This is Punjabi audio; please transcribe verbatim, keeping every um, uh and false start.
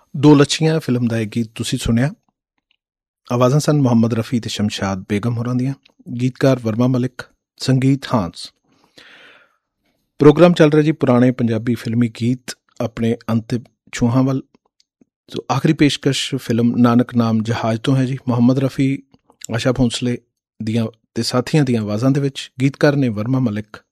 ਦੋ ਲੱਛੀਆਂ ਫਿਲਮ ਦਾ ਇਹ ਗੀਤ ਤੁਸੀਂ ਸੁਣਿਆ। ਆਵਾਜ਼ਾਂ ਸਨ ਮੁਹੰਮਦ ਰਫੀ ਅਤੇ ਸ਼ਮਸ਼ਾਦ ਬੇਗਮ ਹੋਰਾਂ ਦੀਆਂ, ਗੀਤਕਾਰ ਵਰਮਾ ਮਲਿਕ, ਸੰਗੀਤ ਹਾਂਸ। ਪ੍ਰੋਗਰਾਮ ਚੱਲ ਰਿਹਾ ਜੀ ਪੁਰਾਣੇ ਪੰਜਾਬੀ ਫਿਲਮੀ ਗੀਤ ਆਪਣੇ ਅੰਤਿਮ ਛੂਹਾਂ ਵੱਲ। ਸੋ ਆਖਰੀ ਪੇਸ਼ਕਸ਼ ਫਿਲਮ ਨਾਨਕ ਨਾਮ ਜਹਾਜ਼ ਤੋਂ ਹੈ ਜੀ। ਮੁਹੰਮਦ ਰਫੀ, ਆਸ਼ਾ ਭੋਂਸਲੇ ਦੀਆਂ ਅਤੇ ਸਾਥੀਆਂ ਦੀਆਂ ਆਵਾਜ਼ਾਂ ਦੇ ਵਿੱਚ, ਗੀਤਕਾਰ ਨੇ ਵਰਮਾ ਮਲਿਕ।